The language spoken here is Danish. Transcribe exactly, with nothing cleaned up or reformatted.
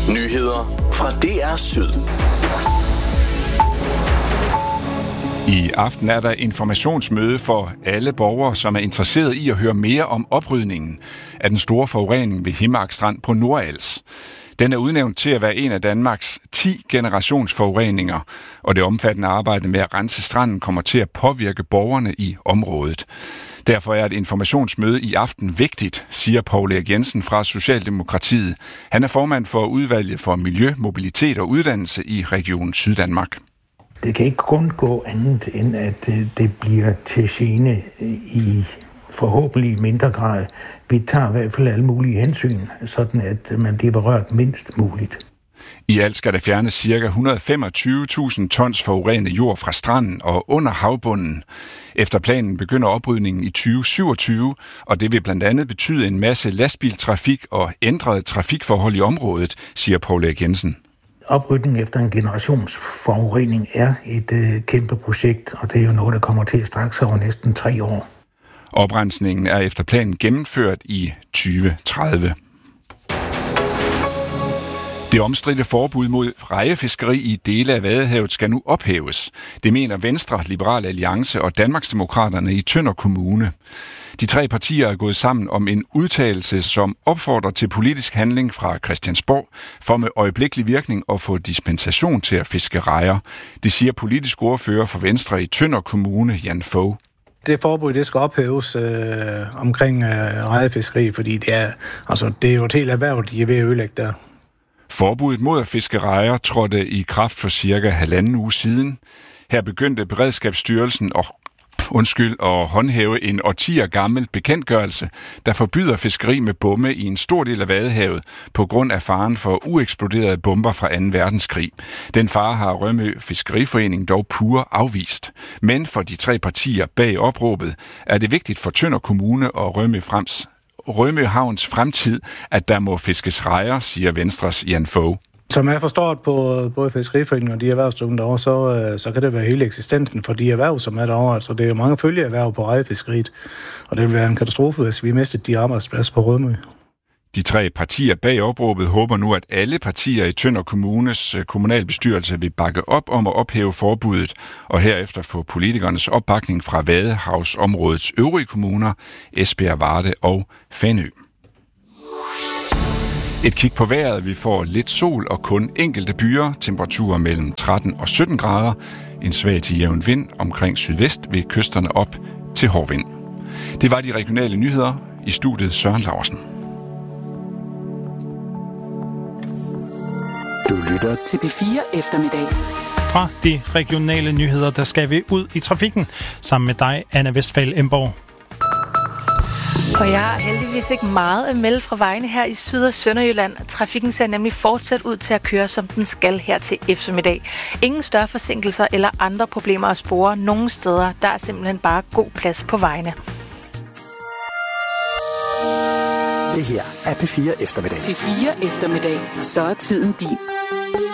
Nyheder fra D R Syd. I aften er der informationsmøde for alle borgere, som er interesseret i at høre mere om oprydningen af den store forurening ved Himmark Strand på Nordals. Den er udnævnt til at være en af Danmarks ti generationsforureninger, og det omfattende arbejde med at rense stranden kommer til at påvirke borgerne i området. Derfor er et informationsmøde i aften vigtigt, siger Poul Erik Jensen fra Socialdemokratiet. Han er formand for udvalget for miljø, mobilitet og uddannelse i Region Syddanmark. Det kan ikke kun gå andet, end at det bliver til gene i forhåbentlig mindre grad. Vi tager i hvert fald alle mulige hensyn, sådan at man bliver berørt mindst muligt. I alt skal der fjernes ca. et hundrede og femogtyve tusind tons forurenet jord fra stranden og under havbunden. Efter planen begynder oprydningen i tyve syvogtyve, og det vil blandt andet betyde en masse lastbiltrafik og ændrede trafikforhold i området, siger Poul Erik Jensen. Oprydning efter en generationsforurening er et øh, kæmpe projekt, og det er jo noget, der kommer til at strække sig over næsten tre år. Oprensningen er efter planen gennemført i tyve tredive. Det omstridte forbud mod rejefiskeri i dele af Vadehavet skal nu ophæves. Det mener Venstre, Liberal Alliance og Danmarksdemokraterne i Tønder Kommune. De tre partier er gået sammen om en udtalelse, som opfordrer til politisk handling fra Christiansborg for med øjeblikkelig virkning at få dispensation til at fiske rejer. Det siger politisk ordfører for Venstre i Tønder Kommune, Jan Fogh. Det forbud, det skal ophæves øh, omkring øh, rejefiskeri, fordi det er, altså, det er jo et helt erhverv, de er ved at ødelægge der. Forbuddet mod at fiske rejer trådte i kraft for cirka halvanden uge siden. Her begyndte Beredskabsstyrelsen at, undskyld, at håndhæve en årtier gammel bekendtgørelse, der forbyder fiskeri med bomme i en stor del af Vadehavet på grund af faren for ueksploderede bomber fra anden verdenskrig. Den fare har Rømø Fiskeriforening dog pure afvist. Men for de tre partier bag opråbet er det vigtigt for Tønder Kommune og Rømø Frems Rømø Havns fremtid, at der må fiskes rejer, siger Venstres Jan Fogh. Som jeg forstår på både Fiskeriforeningen og de erhvervsdrivende derovre, så, så kan det være hele eksistensen for de erhverv, som er derovre. Så det er jo mange følgeerhverv på rejefiskeriet, og det vil være en katastrofe, hvis vi mister de arbejdspladser på Rømø. De tre partier bag opråbet håber nu, at alle partier i Tønder Kommunes kommunalbestyrelse vil bakke op om at ophæve forbuddet, og herefter få politikernes opbakning fra Vadehavsområdets øvrige kommuner, Esbjerg, Varde og Fanø. Et kig på vejret. Vi får lidt sol og kun enkelte byer. Temperaturer mellem tretten og sytten grader. En svag til jævn vind omkring sydvest ved kysterne op til hård vind. Det var de regionale nyheder. I studiet Søren Laursen. Du lytter til P fire eftermiddag. Fra de regionale nyheder, der skal vi ud i trafikken sammen med dig, Anna Vestfald Emborg. Og jeg har heldigvis ikke meget at melde fra vejene her i Syd- og Sønderjylland. Trafikken ser nemlig fortsat ud til at køre, som den skal her til eftermiddag. Ingen større forsinkelser eller andre problemer at spore nogen steder. Der er simpelthen bare god plads på vejene. Det her er P fire eftermiddag. P fire eftermiddag. Så er tiden din.